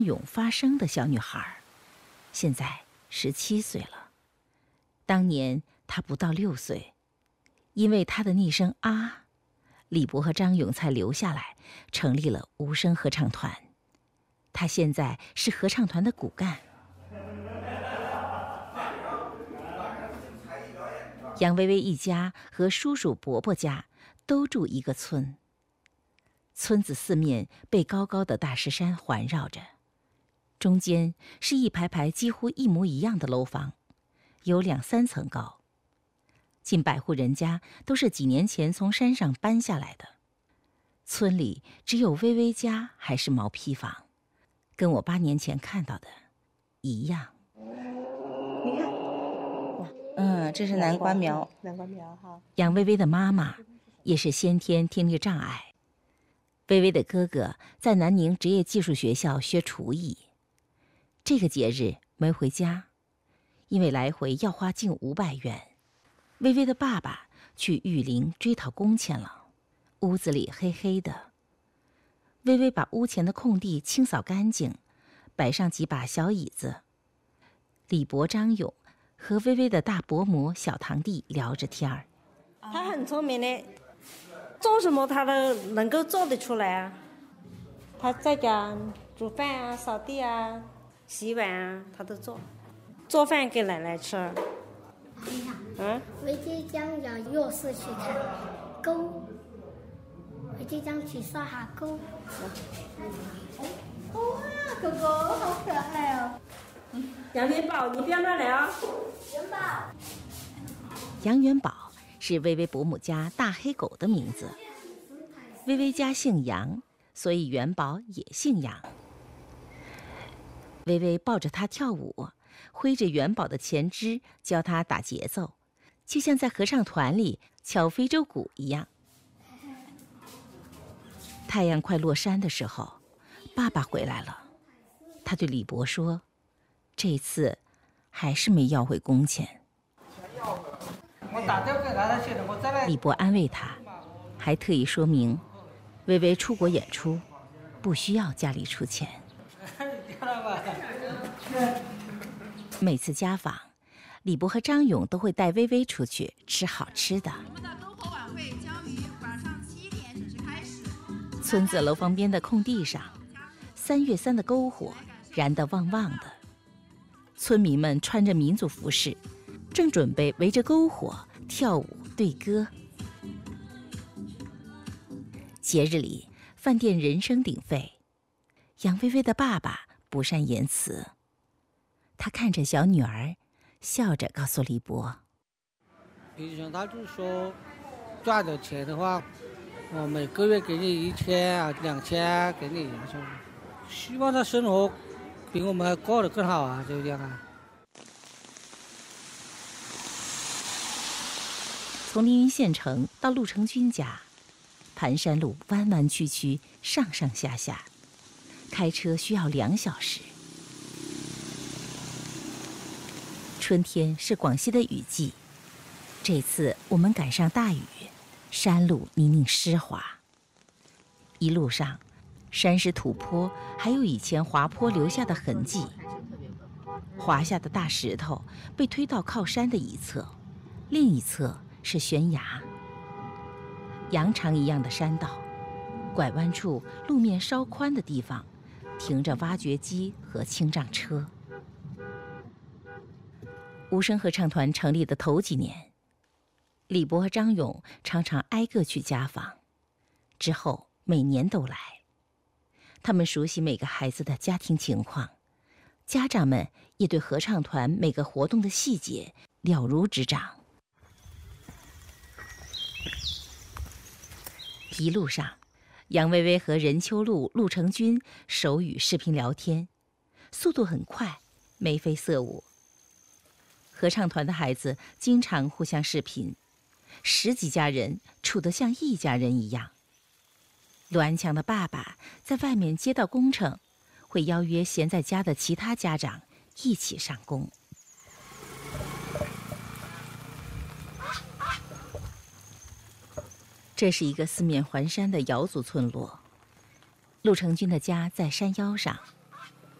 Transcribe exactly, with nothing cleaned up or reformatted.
勇发声的小女孩，现在十七岁了。当年她不到六岁，因为她的那声啊，李博和张勇才留下来，成立了无声合唱团。她现在是合唱团的骨干。杨薇薇一家和叔叔伯伯家都住一个村。村子四面被高高的大石山环绕着，中间是一排排几乎一模一样的楼房，有两三层高。近百户人家都是几年前从山上搬下来的。村里只有薇薇家还是毛坯房，跟我八年前看到的一样。 你看， 嗯，这是南瓜苗。 南瓜苗哈。 杨薇薇的妈妈也是先天听力障碍。薇薇的哥哥在南宁职业技术学校学厨艺，这个节日没回家，因为来回要花近五百元。薇薇的爸爸去玉林追讨工钱了，屋子里黑黑的。薇薇把屋前的空地清扫干净，摆上几把小椅子。李博、张勇和薇薇的大伯母、小堂弟聊着天儿。 他很聪明的。做什么他都能够做得出来啊！他在家煮饭啊、扫地啊、洗碗啊，他都做。做饭给奶奶吃。 哎呀， 嗯， 我即將由幼師去看溝，我即將去刷下溝。哇，哥哥好可愛哦！ 杨元宝，你不要亂來啊！ 元寶， 杨元宝是薇薇伯母家大黑狗的名字。薇薇家姓杨，所以元宝也姓杨。薇薇抱着他跳舞，挥着元宝的前肢教他打节奏，就像在合唱团里敲非洲鼓一样。太阳快落山的时候，爸爸回来了。他对李博说：“这次还是没要回工钱。”李博安慰他，还特意说明，薇薇出国演出，不需要家里出钱。每次家访，李博和张勇都会带薇薇出去吃好吃的。 我们的篝火晚会将于晚上七点准时开始。 村子楼房边的空地上，三月三的篝火燃得旺旺的。村民们穿着民族服饰，正准备围着篝火跳舞对歌。节日里，饭店人声鼎沸。杨薇薇的爸爸不善言辞，他看着小女儿，笑着告诉李博：“ 平常他就说，赚的钱的话，我每个月给你一千啊、两千啊，给你，希望他生活比我们过得更好啊，就这样啊。” 从临沂县城到陆成军家，盘山路弯弯曲曲，上上下下，开车需要两小时。春天是广西的雨季，这次我们赶上大雨，山路泥泞湿滑。一路上，山石土坡还有以前滑坡留下的痕迹。滑下的大石头被推到靠山的一侧，另一侧是悬崖。羊肠一样的山道，拐弯处路面稍宽的地方，停着挖掘机和清障车。无声合唱团成立的头几年，李博和张勇常常挨个去家访，之后每年都来。他们熟悉每个孩子的家庭情况，家长们也对合唱团每个活动的细节了如指掌。一路上，杨薇薇和任秋露、陆成军手语视频聊天，速度很快，眉飞色舞。合唱团的孩子经常互相视频，十几家人处得像一家人一样。陆安强的爸爸在外面接到工程，会邀约闲在家的其他家长一起上工。这是一个四面环山的瑶族村落，陆成军的家在山腰上，